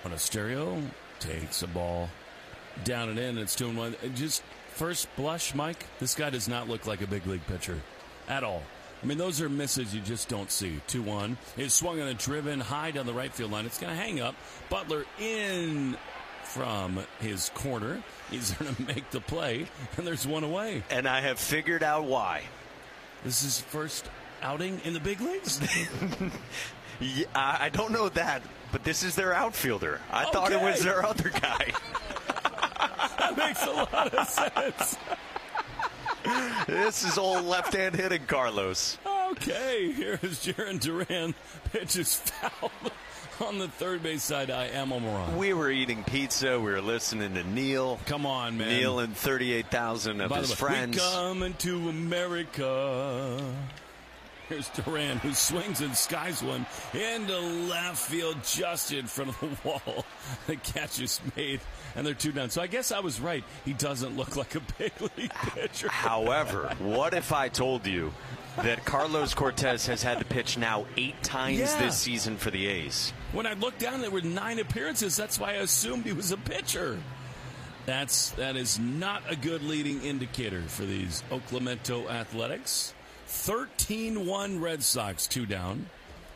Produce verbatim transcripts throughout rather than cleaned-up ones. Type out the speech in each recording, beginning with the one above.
Monasterio takes a ball down and in, and it's two and one. Just first blush, Mike, this guy does not look like a big league pitcher at all. I mean, those are misses you just don't see. two one. It's swung on a driven high down the right field line. It's going to hang up. Butler in from his corner. He's going to make the play, and there's one away. And I have figured out why. This is his first outing in the big leagues? Yeah, I don't know that, but this is their outfielder. I okay. thought it was their other guy. That makes a lot of sense. This is old left-hand hitting, Carlos. Okay, here is Jarren Duran. Pitch is fouled on the third base side. I am a moron. We were eating pizza. We were listening to Neil. Come on, man. Neil and thirty-eight thousand of By his the way, friends. We coming to America. Here's Duran, who swings and skies one into left field, just in front of the wall. The catch is made, and they're two down. So I guess I was right. He doesn't look like a big league pitcher. However, what if I told you that Carlos Cortez has had to pitch now eight times yeah. this season for the A's? When I looked down, there were nine appearances. That's why I assumed he was a pitcher. That's that is not a good leading indicator for these Oaklamento Athletics. thirteen one Red Sox, two down.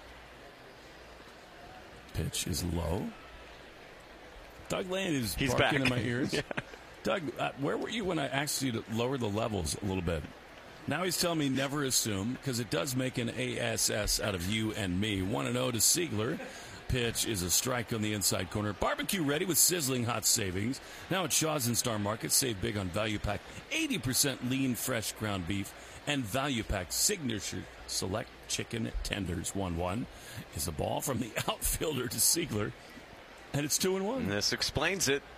Pitch is low. Doug Lane is He's barking back. in my ears. Yeah. Doug, uh, where were you when I asked you to lower the levels a little bit? Now he's telling me never assume, because it does make an A S S out of you and me. one and oh to Siegler. Pitch is a strike on the inside corner. Barbecue ready with sizzling hot savings. Now at Shaw's and Star Market, save big on Value Pack. eighty percent lean, fresh ground beef. And Value Pack Signature Select Chicken Tenders. one one is a ball from the outfielder to Siegler. And it's two and one. And this explains it.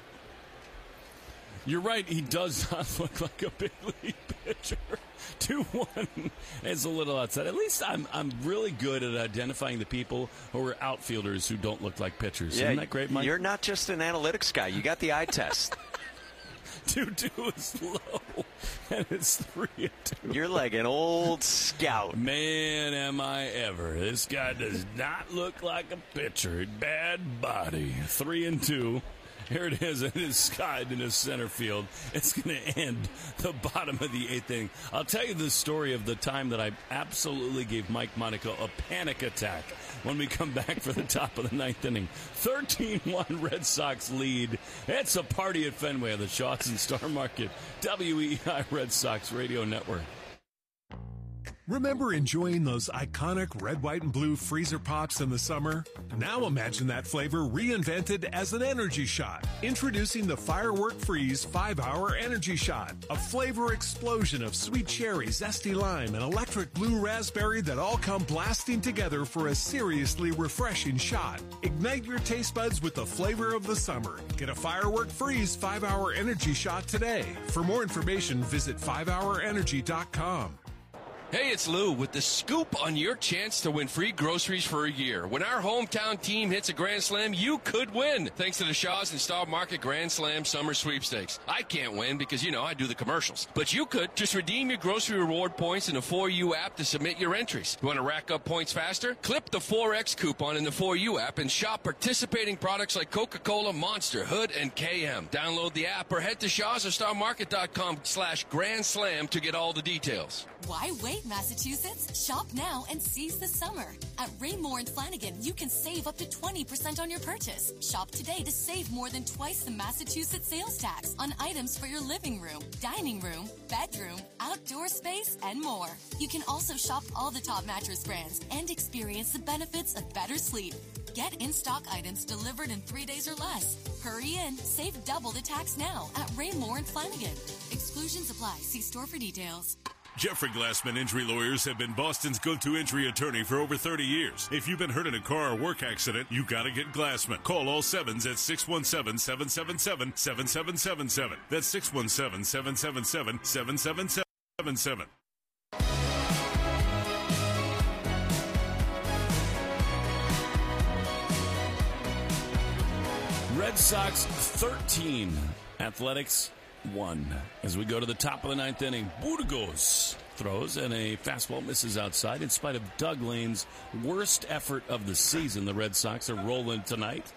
You're right. He does not look like a big league pitcher. two one is a little outside. At least I'm I'm really good at identifying the people who are outfielders who don't look like pitchers. Yeah, Isn't that great, Mike? You're not just an analytics guy. You got the eye test. two two is low, and it's three and two. You're like an old scout. Man, am I ever. This guy does not look like a pitcher. Bad body. Three and two. Here it is. It is skied in his center field. It's going to end the bottom of the eighth inning. I'll tell you the story of the time that I absolutely gave Mike Monaco a panic attack when we come back for the top of the ninth inning. thirteen one Red Sox lead. It's a party at Fenway on the Shaw's and Star Market. W E I Red Sox Radio Network. Remember enjoying those iconic red, white, and blue freezer pops in the summer? Now imagine that flavor reinvented as an energy shot. Introducing the Firework Freeze five hour Energy Shot. A flavor explosion of sweet cherry, zesty lime, and electric blue raspberry that all come blasting together for a seriously refreshing shot. Ignite your taste buds with the flavor of the summer. Get a Firework Freeze five hour Energy Shot today. For more information, visit five hour energy dot com. Hey, it's Lou with the scoop on your chance to win free groceries for a year. When our hometown team hits a Grand Slam, you could win, thanks to the Shaw's and Star Market Grand Slam Summer Sweepstakes. I can't win because, you know, I do the commercials. But you could. Just redeem your grocery reward points in the four U app to submit your entries. You want to rack up points faster? Clip the four X coupon in the four U app and shop participating products like Coca-Cola, Monster, Hood, and K M. Download the app or head to shaws or star market dot com slash Grand Slam to get all the details. Why wait, Massachusetts? Shop now and seize the summer. At Raymore and Flanagan, you can save up to twenty percent on your purchase. Shop today to save more than twice the Massachusetts sales tax on items for your living room, dining room, bedroom, outdoor space, and more. You can also shop all the top mattress brands and experience the benefits of better sleep. Get in-stock items delivered in three days or less. Hurry in, save double the tax now at Raymore and Flanagan. Exclusions apply. See store for details. Jeffrey Glassman Injury Lawyers have been Boston's go-to injury attorney for over thirty years. If you've been hurt in a car or work accident, you gotta get Glassman. Call all sevens at six one seven, seven seven seven, seven seven seven seven. That's six one seven, seven seven seven, seven seven seven seven. Red Sox thirteen, Athletics one. As we go to the top of the ninth inning, Burgos throws and a fastball misses outside. In spite of Doug Lane's worst effort of the season, the Red Sox are rolling tonight.